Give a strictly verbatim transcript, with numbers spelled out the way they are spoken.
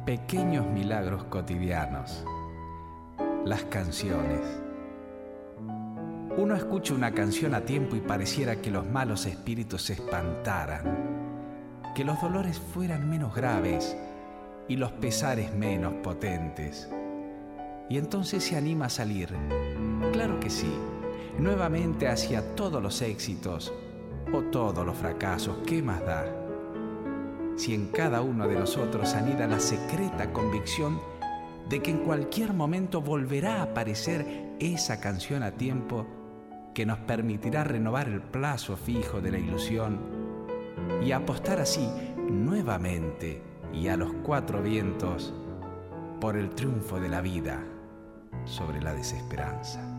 pequeños milagros cotidianos, las canciones. Uno escucha una canción a tiempo y pareciera que los malos espíritus se espantaran, que los dolores fueran menos graves y los pesares menos potentes. Y entonces se anima a salir, claro que sí, nuevamente hacia todos los éxitos o todos los fracasos, ¿qué más da? Si en cada uno de nosotros anida la secreta convicción de que en cualquier momento volverá a aparecer esa canción a tiempo que nos permitirá renovar el plazo fijo de la ilusión y apostar así nuevamente y a los cuatro vientos por el triunfo de la vida sobre la desesperanza.